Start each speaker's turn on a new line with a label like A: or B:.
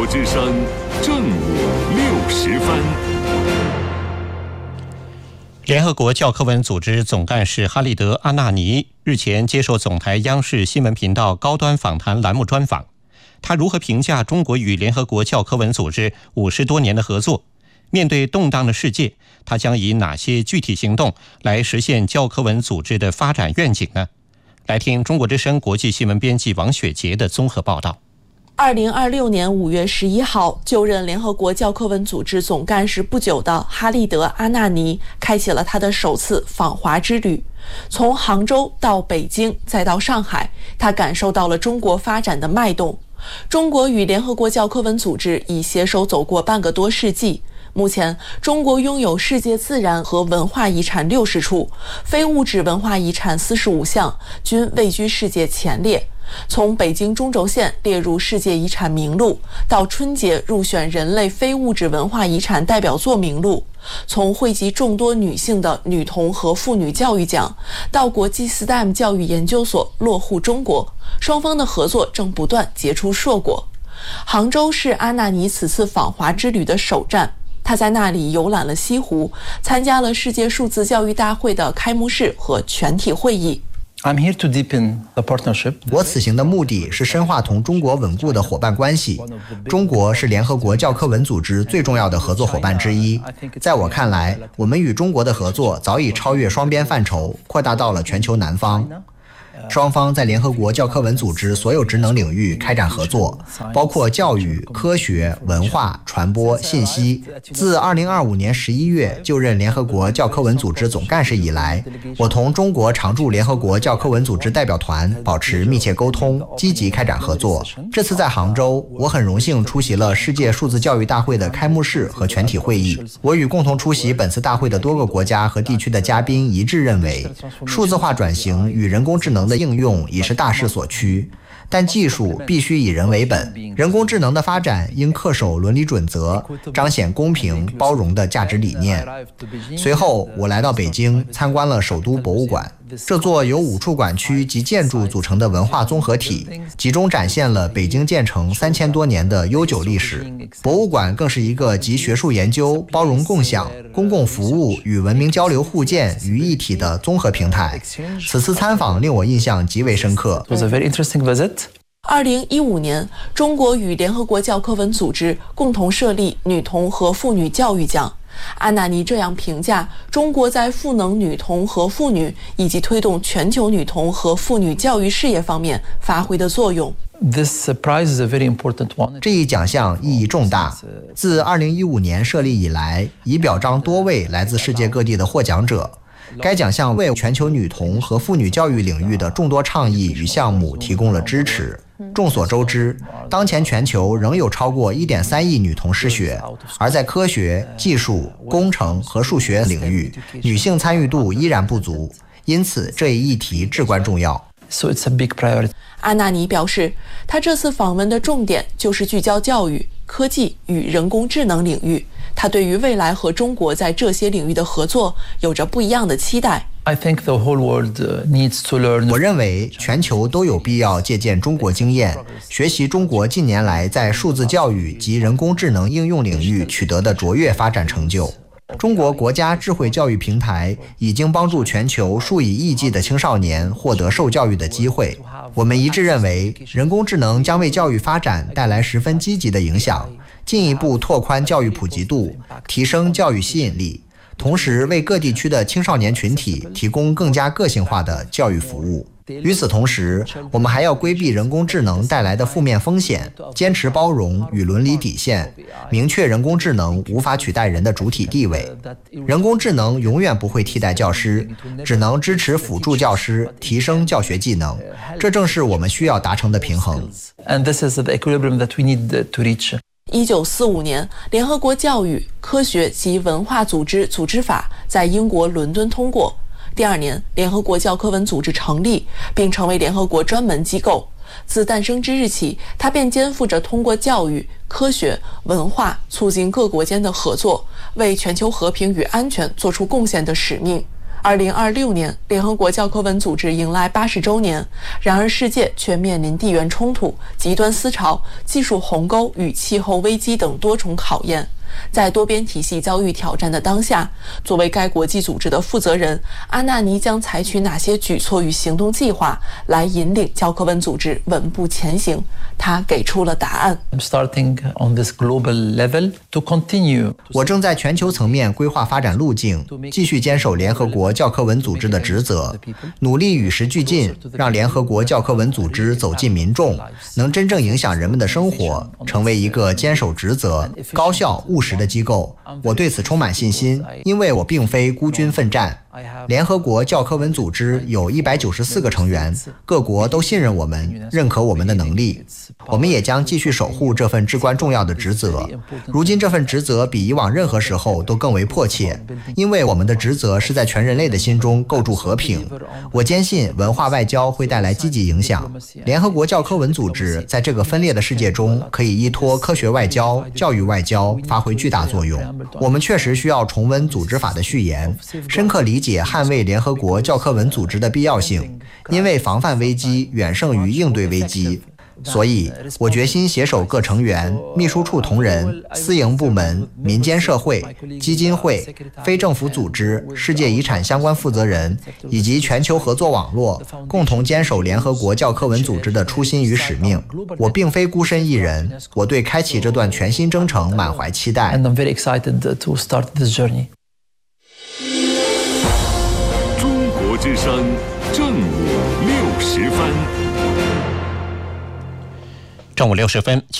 A: 之声正午60分。
B: 联合国教科文组织总干事哈利德·阿纳尼日前接受总台央视新闻频道高端访谈栏目专访，他如何评价中国与联合国教科文组织50多年的合作？面对动荡的世界，他将以哪些具体行动来实现教科文组织的发展愿景呢？来听中国之声国际新闻编辑王雪杰的综合报道。
C: 2026年5月11号，就任联合国教科文组织总干事不久的哈利德·阿纳尼开启了他的首次访华之旅。从杭州到北京，再到上海，他感受到了中国发展的脉动。中国与联合国教科文组织已携手走过半个多世纪。目前，中国拥有世界自然和文化遗产60处，非物质文化遗产45项，均位居世界前列。从北京中轴线列入世界遗产名录，到春节入选人类非物质文化遗产代表作名录，从惠及众多女性的女童和妇女教育奖，到国际 STEM 教育研究所落户中国，双方的合作正不断结出硕果。杭州是阿纳尼此次访华之旅的首站。他在那里游览了西湖，参加了世界数字教育大会的开幕式和全体会议。
D: 我此行的目的是深化同中国稳固的伙伴关系。中国是联合国教科文组织最重要的合作伙伴之一。在我看来，我们与中国的合作早已超越双边范畴，扩大到了全球南方。双方在联合国教科文组织所有职能领域开展合作，包括教育、科学、文化、传播、信息。自2025年11月就任联合国教科文组织总干事以来，我同中国常驻联合国教科文组织代表团保持密切沟通，积极开展合作。这次在杭州，我很荣幸出席了世界数字教育大会的开幕式和全体会议。我与共同出席本次大会的多个国家和地区的嘉宾一致认为，数字化转型与人工智能的应用已是大势所趋，但技术必须以人为本，人工智能的发展应恪守伦理准则，彰显公平包容的价值理念。随后我来到北京，参观了首都博物馆。这座由5处馆区及建筑组成的文化综合体，集中展现了北京建成3000多年的悠久历史。博物馆更是一个集学术研究、包容共享、公共服务与文明交流互鉴于一体的综合平台。此次参访令我印象极为深刻。
C: 2015年，中国与联合国教科文组织共同设立女童和妇女教育奖。阿纳尼这样评价中国在赋能女童和妇女以及推动全球女童和妇女教育事业方面发挥的作用。
D: 这一奖项意义重大，自2015年设立以来，已表彰多位来自世界各地的获奖者。该奖项为全球女童和妇女教育领域的众多倡议与项目提供了支持。众所周知，当前全球仍有超过1.3亿女童失学，而在科学、技术、工程和数学领域，女性参与度依然不足，因此这一议题至关重要。
C: 阿纳尼表示，他这次访问的重点就是聚焦教育、科技与人工智能领域。他对于未来和中国在这些领域的合作有着不一样的期待。
D: 我认为全球都有必要借鉴中国经验，学习中国近年来在数字教育及人工智能应用领域取得的卓越发展成就。中国国家智慧教育平台已经帮助全球数以亿计的青少年获得受教育的机会。我们一致认为，人工智能将为教育发展带来十分积极的影响，进一步拓宽教育普及度，提升教育吸引力，同时为各地区的青少年群体提供更加个性化的教育服务。与此同时，我们还要规避人工智能带来的负面风险，坚持包容与伦理底线，明确人工智能无法取代人的主体地位。人工智能永远不会替代教师，只能支持辅助教师，提升教学技能。这正是我们需要达成的平衡。
C: 1945年，联合国教育、科学及文化组织组织法在英国伦敦通过。第2年，联合国教科文组织成立，并成为联合国专门机构。自诞生之日起，它便肩负着通过教育、科学、文化促进各国间的合作，为全球和平与安全做出贡献的使命。 2026年，联合国教科文组织迎来80周年。然而，世界却面临地缘冲突、极端思潮、技术鸿沟与气候危机等多重考验。在多边体系遭遇挑战的当下，作为该国际组织的负责人，阿纳尼将采取哪些举措与行动计划来引领教科文组织稳步前行？他给出了答案。
D: 我正在全球层面规划发展路径，继续坚守联合国教科文组织的职责，努力与时俱进，让联合国教科文组织走进民众，能真正影响人们的生活，成为一个坚守职责、高效务实的机构。我对此充满信心，因为我并非孤军奋战。联合国教科文组织有194个成员，各国都信任我们，认可我们的能力。我们也将继续守护这份至关重要的职责。如今这份职责比以往任何时候都更为迫切，因为我们的职责是在全人类的心中构筑和平。我坚信文化外交会带来积极影响。联合国教科文组织在这个分裂的世界中，可以依托科学外交、教育外交发挥巨大作用。我们确实需要重温组织法的序言，深刻理解捍卫联合国教科文组织的必要性，因为防范危机远胜于应对危机。所以，我决心携手各成员、秘书处同仁、私营部门、民间社会、基金会、非政府组织、世界遗产相关负责人以及全球合作网络，共同坚守联合国教科文组织的初心与使命。我并非孤身一人，我对开启这段全新征程满怀期待。
A: 中国之声正午60分。
B: 正午60分。